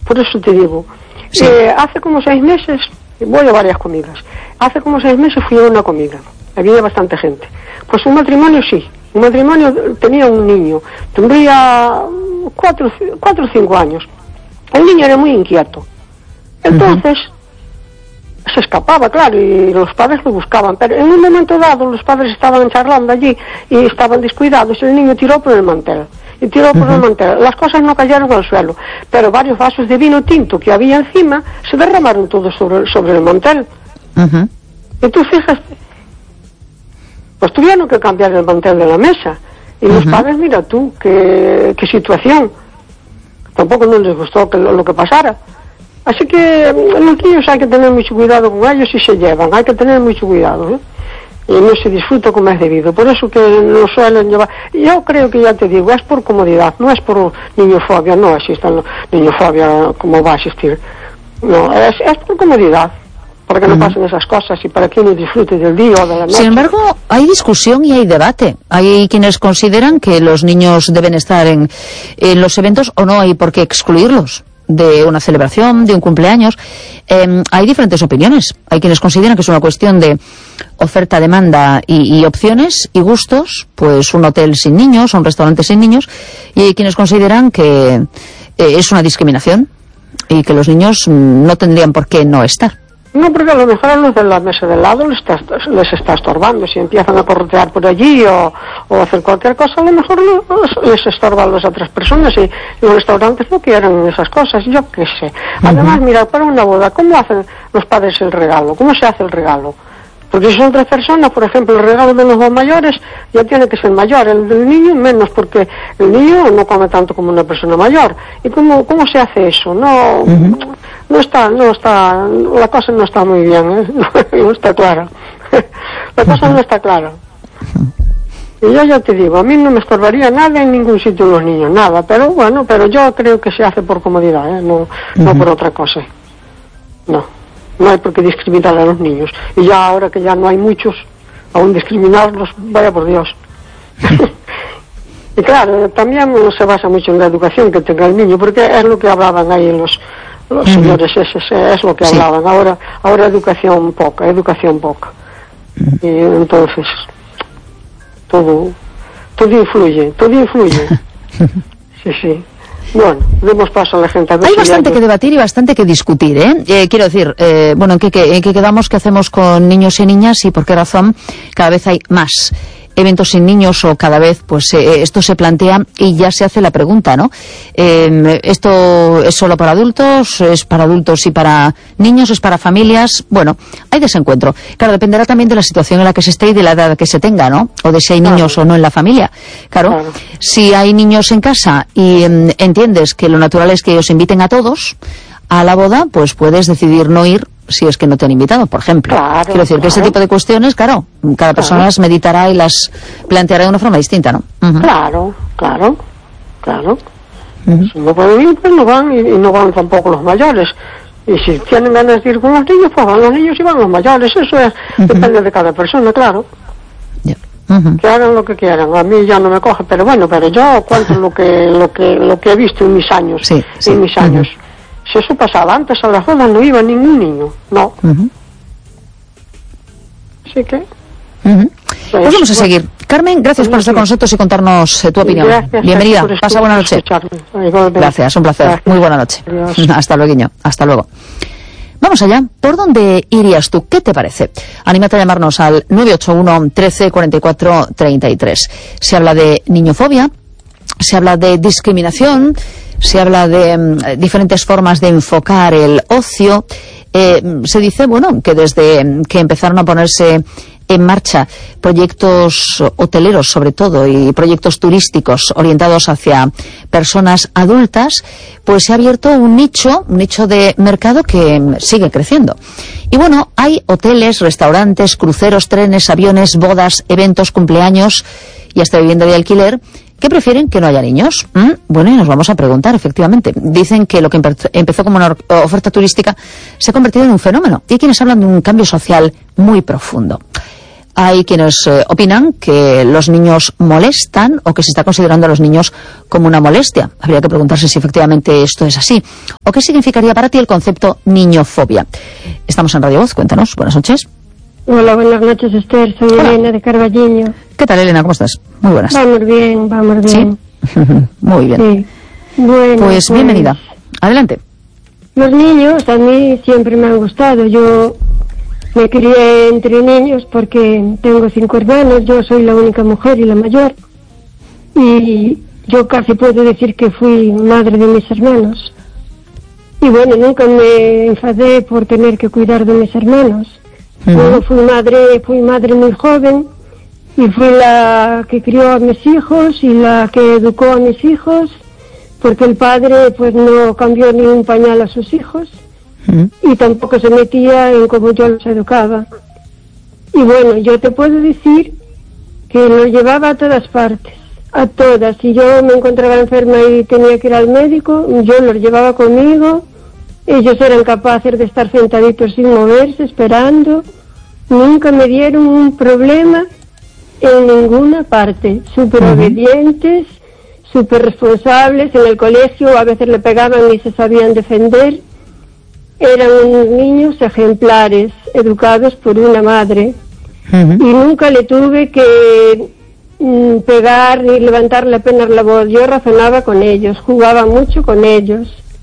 por eso te digo. Sí. Hace como 6 meses, voy a varias comidas, hace como 6 meses fui a una comida, había bastante gente. Pues un matrimonio sí, un matrimonio tenía un niño, tendría 4 o 5 años. El niño era muy inquieto. Entonces, se escapaba, claro, y los padres lo buscaban, pero en un momento dado los padres estaban charlando allí y estaban descuidados, y el niño tiró por el mantel. Y tiró por el mantel. Las cosas no cayeron al suelo, pero varios vasos de vino tinto que había encima se derramaron todos sobre el mantel. Y tú fíjate, pues tuvieron que cambiar el mantel de la mesa. Y los padres, mira tú, qué situación. Tampoco no les gustó lo que pasara. Así que los niños hay que tener mucho cuidado con ellos y se llevan, hay que tener mucho cuidado, ¿eh? Y no se disfruta como es debido, por eso que no suelen llevar. Yo creo que ya te digo, es por comodidad, no es por niñofobia, no existe niñofobia como va a existir, no, es por comodidad, para que no pasen esas cosas y para que uno disfrute del día o de la noche. Sin embargo, hay discusión y hay debate. Hay quienes consideran que los niños deben estar en los eventos o no hay por qué excluirlos de una celebración, de un cumpleaños. Hay diferentes opiniones. Hay quienes consideran que es una cuestión de oferta, demanda y opciones y gustos, pues un hotel sin niños o un restaurante sin niños, y hay quienes consideran que es una discriminación y que los niños no tendrían por qué no estar. No, porque a lo mejor a los de la mesa de al lado les está estorbando. Si empiezan a corretear por allí o hacer cualquier cosa, a lo mejor les estorba a las otras personas y los restaurantes no quieren esas cosas, yo qué sé. Además, mira, para una boda, ¿cómo hacen los padres el regalo? ¿Cómo se hace el regalo? Porque si son 3 personas, por ejemplo, el regalo de los dos mayores ya tiene que ser mayor, el del niño menos, porque el niño no come tanto como una persona mayor. ¿Y cómo se hace eso? No está, la cosa no está muy bien, ¿eh? No está clara. La cosa no está clara. Y yo ya te digo, a mí no me estorbaría nada en ningún sitio los niños, nada, pero bueno, pero yo creo que se hace por comodidad, ¿eh? No por otra cosa. No hay por qué discriminar a los niños. Y ya ahora que ya no hay muchos, aún discriminarlos, vaya por Dios. Y claro, también se basa mucho en la educación que tenga el niño, porque es lo que hablaban ahí los señores, es lo que hablaban. Ahora educación poca. Y entonces, todo influye. Sí. Bueno, demos paso a la gente. Hay bastante que debatir y bastante que discutir, ¿eh? Quiero decir, bueno, ¿en qué quedamos? ¿Qué hacemos con niños y niñas? ¿Y por qué razón cada vez hay más eventos sin niños o cada vez pues esto se plantea y ya se hace la pregunta, ¿no? ¿Esto es solo para adultos? ¿Es para adultos y para niños? ¿Es para familias? Bueno, hay desencuentro. Claro, dependerá también de la situación en la que se esté y de la edad que se tenga, ¿no? O de si hay niños o no en la familia. Claro, si hay niños en casa y entiendes que lo natural es que ellos inviten a todos a la boda, pues puedes decidir no ir si es que no te han invitado, por ejemplo. Quiero decir que ese tipo de cuestiones, claro, cada persona las meditará y las planteará de una forma distinta, ¿no? Claro. Si no pueden ir, pues no van, y no van tampoco los mayores. Y si tienen ganas de ir con los niños, pues van los niños y van los mayores. Eso depende de cada persona, claro. Que hagan lo que quieran. A mí ya no me coge, pero bueno, pero yo cuento lo que he visto en mis años. En mis años. Si eso pasaba antes, a las bodas no iba ningún niño, no. Así que... Pues vamos a seguir. Carmen, gracias por estar con nosotros y contarnos tu opinión. Gracias, bienvenida, pasa buena noche. Gracias, un placer. Gracias. Muy buena noche. Adiós. Hasta luego. Hasta luego. Vamos allá. ¿Por dónde irías tú? ¿Qué te parece? Anímate a llamarnos al 981 13 44 33. Se habla de niñofobia, se habla de discriminación, se habla de diferentes formas de enfocar el ocio. Se dice, bueno, que desde que empezaron a ponerse en marcha proyectos hoteleros, sobre todo, y proyectos turísticos orientados hacia personas adultas, pues se ha abierto un nicho de mercado que sigue creciendo. Y bueno, hay hoteles, restaurantes, cruceros, trenes, aviones, bodas, eventos, cumpleaños y hasta vivienda de alquiler que prefieren que no haya niños. Bueno, y nos vamos a preguntar, efectivamente. Dicen que lo que empezó como una oferta turística se ha convertido en un fenómeno. Y hay quienes hablan de un cambio social muy profundo. Hay quienes opinan que los niños molestan o que se está considerando a los niños como una molestia. Habría que preguntarse si efectivamente esto es así. ¿O qué significaría para ti el concepto niñofobia? Estamos en Radio Voz, cuéntanos. Buenas noches. Hola, buenas noches, Esther. Soy Elena de Carballiño. ¿Qué tal, Elena? ¿Cómo estás? Muy buenas. Vamos bien. ¿Sí? Muy bien. Sí. Bueno, pues bienvenida. Adelante. Los niños a mí siempre me han gustado. Yo me crié entre niños porque tengo 5 hermanos. Yo soy la única mujer y la mayor. Y yo casi puedo decir que fui madre de mis hermanos. Y bueno, nunca me enfadé por tener que cuidar de mis hermanos. Luego fui madre muy joven y fui la que crió a mis hijos y la que educó a mis hijos, porque el padre pues no cambió ni un pañal a sus hijos y tampoco se metía en cómo yo los educaba. Y bueno, yo te puedo decir que los llevaba a todas partes, a todas. Si yo me encontraba enferma y tenía que ir al médico, yo los llevaba conmigo. Ellos eran capaces de estar sentaditos sin moverse, esperando. Nunca me dieron un problema en ninguna parte. Súper obedientes, súper responsables. En el colegio a veces le pegaban y se sabían defender. Eran unos niños ejemplares, educados por una madre. Y nunca le tuve que pegar ni levantarle apenas la voz. Yo razonaba con ellos, jugaba mucho con ellos.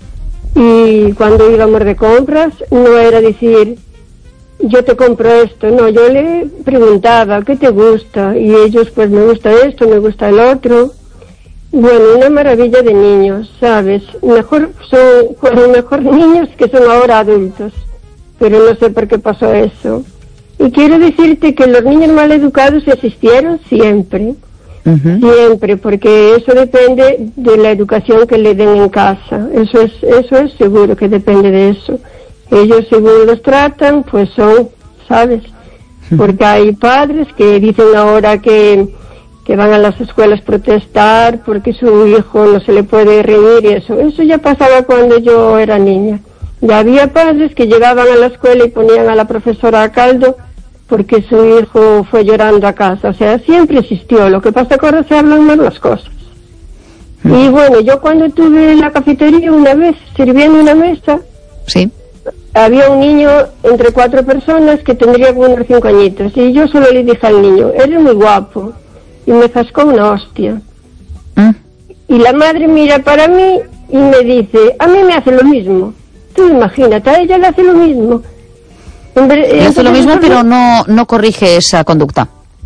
Y cuando íbamos de compras no era decir yo te compro esto, no, yo le preguntaba ¿qué te gusta? Y ellos pues me gusta esto, me gusta el otro. Bueno, una maravilla de niños, ¿sabes? Mejor niños que son ahora adultos, pero no sé por qué pasó eso. Y quiero decirte que los niños mal educados existieron siempre. Siempre, porque eso depende de la educación que le den en casa. Eso es seguro que depende de eso. Ellos según los tratan, pues son, ¿sabes? Porque hay padres que dicen ahora que van a las escuelas protestar porque su hijo no se le puede reír y eso. Eso ya pasaba cuando yo era niña. Ya había padres que llegaban a la escuela y ponían a la profesora a caldo porque su hijo fue llorando a casa. O sea, siempre existió. Lo que pasa es que ahora se hablan más las cosas. Y bueno, yo cuando estuve en la cafetería una vez, sirviendo una mesa, sí, había un niño entre 4 personas que tendría unos 5 añitos. Y yo solo le dije al niño, eres muy guapo. Y me zascó una hostia. Y la madre mira para mí y me dice, a mí me hace lo mismo. Tú imagínate, a ella le hace lo mismo. Le hace lo mismo, pero no corrige esa conducta.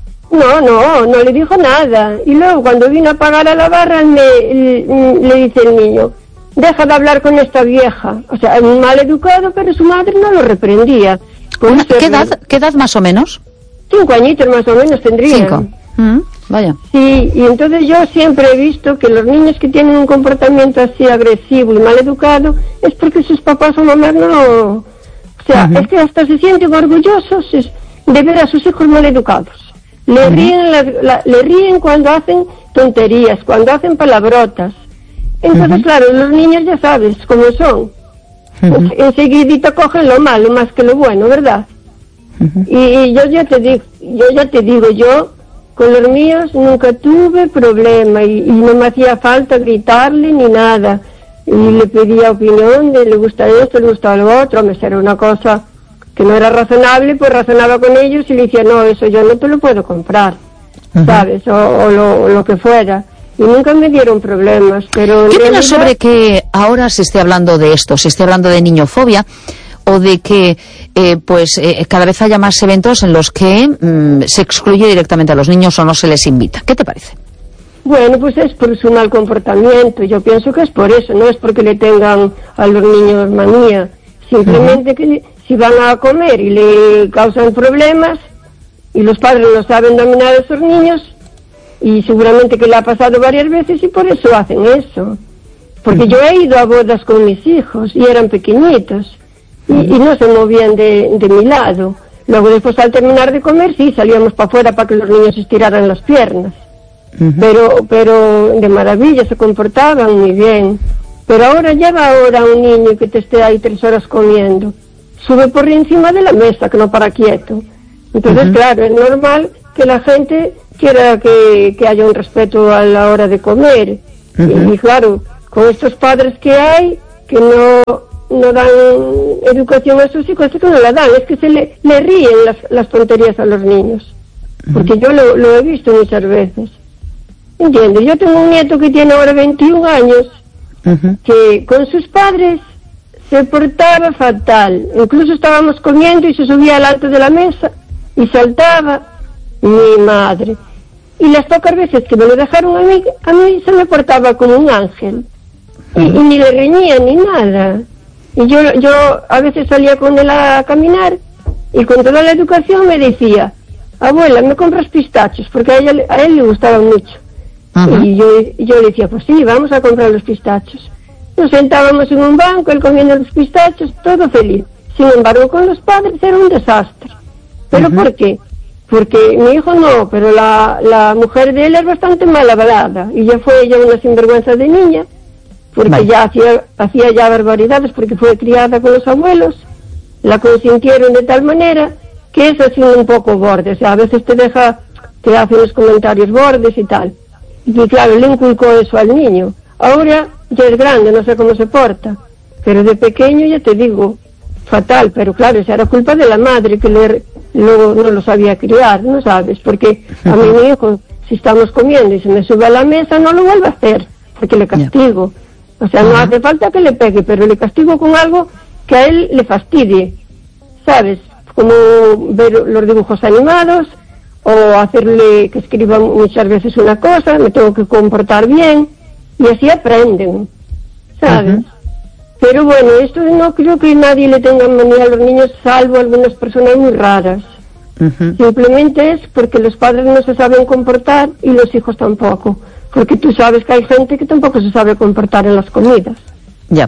No le dijo nada. Y luego cuando vino a pagar a la barra le dice el niño, deja de hablar con esta vieja. O sea, mal educado, pero su madre no lo reprendía. ¿Qué edad más o menos? 5 añitos más o menos tendría. 5. Vaya. Sí, y entonces yo siempre he visto que los niños que tienen un comportamiento así agresivo y mal educado es porque sus papás o mamás no... O sea, es que hasta se sienten orgullosos de ver a sus hijos mal educados. Le ríen cuando hacen tonterías, cuando hacen palabrotas. Entonces, claro, los niños ya sabes cómo son. Enseguidito cogen lo malo más que lo bueno, ¿verdad? Y yo ya te digo, yo con los míos nunca tuve problema y no me hacía falta gritarle ni nada. Y le pedía opinión de le gusta esto, le gusta lo otro. Me era una cosa que no era razonable, pues razonaba con ellos y le decía, no, eso yo no te lo puedo comprar, ¿sabes? O lo que fuera. Y nunca me dieron problemas, pero... ¿Qué opinas sobre que ahora se esté hablando de esto, se esté hablando de niñofobia, o de que cada vez haya más eventos en los que se excluye directamente a los niños o no se les invita? ¿Qué te parece? Bueno, pues es por su mal comportamiento. Yo pienso que es por eso, no es porque le tengan a los niños manía. Simplemente que si van a comer y le causan problemas y los padres no saben dominar a esos niños, y seguramente que le ha pasado varias veces y por eso hacen eso. Porque yo he ido a bodas con mis hijos y eran pequeñitos y no se movían de mi lado. Luego después al terminar de comer sí salíamos para afuera para que los niños estiraran las piernas. Pero de maravilla se comportaban muy bien. Pero ahora ya va ahora un niño que te esté ahí 3 horas comiendo, sube por encima de la mesa que no para quieto. Entonces, claro, es normal que la gente quiera que haya un respeto a la hora de comer. Y claro, con estos padres que hay, que no dan educación a sus hijos, es que no la dan, es que se le ríen las tonterías a los niños. Porque yo lo he visto muchas veces. ¿Entiendes? Yo tengo un nieto que tiene ahora 21 años, que con sus padres se portaba fatal. Incluso estábamos comiendo y se subía al alto de la mesa y saltaba. Mi madre. Y las pocas veces que me lo dejaron a mí se me portaba como un ángel. Y ni le reñía ni nada. Y yo a veces salía con él a caminar y con toda la educación me decía: abuela, ¿me compras pistachos? Porque a él le gustaban mucho. Y yo le decía: pues sí, vamos a comprar los pistachos. Nos sentábamos en un banco, él comiendo los pistachos, todo feliz. Sin embargo, con los padres era un desastre. ¿Pero por qué? Porque mi hijo no, pero la mujer de él es bastante mal hablada. Y ya fue ella una sinvergüenza de niña, porque ya hacía ya barbaridades, porque fue criada con los abuelos. La consintieron de tal manera que es así un poco borde. O sea, a veces te hace unos comentarios bordes y tal. Y claro, le inculcó eso al niño. Ahora ya es grande, no sé cómo se porta. Pero de pequeño, ya te digo, fatal. Pero claro, esa era culpa de la madre, que luego no lo sabía criar, ¿no sabes? Porque a mí mi hijo, si estamos comiendo y se me sube a la mesa, no lo vuelvo a hacer, porque le castigo. O sea, no hace falta que le pegue, pero le castigo con algo que a él le fastidie, ¿sabes? Como ver los dibujos animados, o hacerle que escriba muchas veces una cosa, me tengo que comportar bien, y así aprenden, ¿sabes? Pero bueno, esto no creo que nadie le tenga manía a los niños, salvo algunas personas muy raras. Simplemente es porque los padres no se saben comportar y los hijos tampoco. Porque tú sabes que hay gente que tampoco se sabe comportar en las comidas. Ya.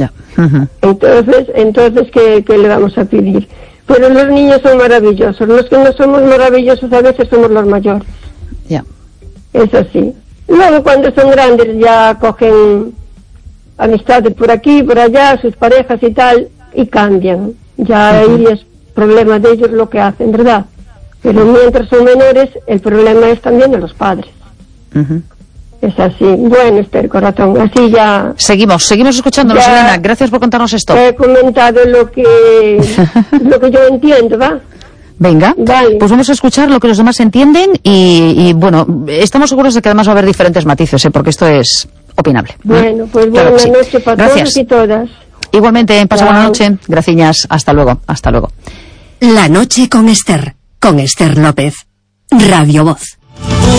Entonces ¿qué le vamos a pedir? Pero los niños son maravillosos. Los que no somos maravillosos a veces somos los mayores. Ya. Es así. Luego cuando son grandes ya cogen amistades por aquí, por allá, sus parejas y tal, y cambian. Ya ahí es problema de ellos lo que hacen, ¿verdad? Pero mientras son menores, el problema es también de los padres. Es así. Bueno, Esther, corazón, así ya... Seguimos escuchándonos, Elena. Gracias por contarnos esto. He comentado lo que yo entiendo, ¿va? Venga, vale. Pues vamos a escuchar lo que los demás entienden y bueno, estamos seguros de que además va a haber diferentes matices, porque esto es opinable. Bueno, pues claro, buena noche para todos y todas. Igualmente, pasa buena noche. Gracias, hasta luego. La noche con Esther López. Radio Voz.